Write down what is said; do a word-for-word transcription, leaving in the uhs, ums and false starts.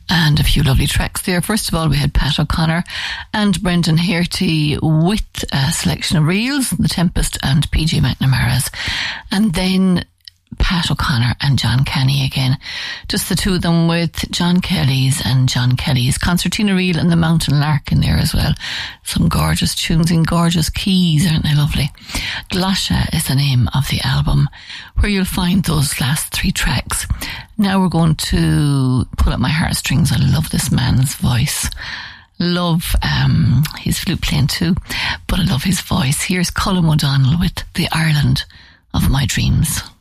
And a few lovely tracks there. First of all, we had Pat O'Connor and Brendan Hearty with a selection of reels, The Tempest and P J McNamara's. And then Pat O'Connor and John Kenny again. Just the two of them with John Kelly's and John Kelly's Concertina Reel and the Mountain Lark in there as well. Some gorgeous tunes in gorgeous keys, aren't they lovely? Glasha is the name of the album, where you'll find those last three tracks. Now we're going to pull up my heartstrings. I love this man's voice. Love um, his flute playing too, but I love his voice. Here's Colm O'Donnell with The Ireland of My Dreams.